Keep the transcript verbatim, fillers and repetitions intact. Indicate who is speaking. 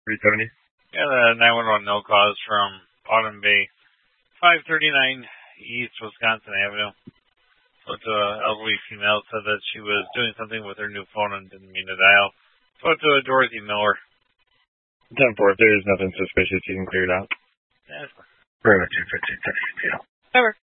Speaker 1: three seventy.
Speaker 2: Yeah, the nine one one no cause from Autumn Bay, five thirty-nine East Wisconsin Avenue. So it's an elderly female said that she was doing something with her new phone and didn't mean to dial. So it's uh, Dorothy Miller.
Speaker 1: ten four, if there is nothing suspicious, you can clear it out.
Speaker 2: Yeah,
Speaker 1: Very much.
Speaker 2: Ever.